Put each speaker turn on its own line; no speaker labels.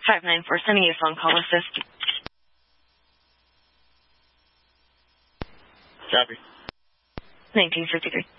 594, sending you a phone call assist.
Copy.
1953.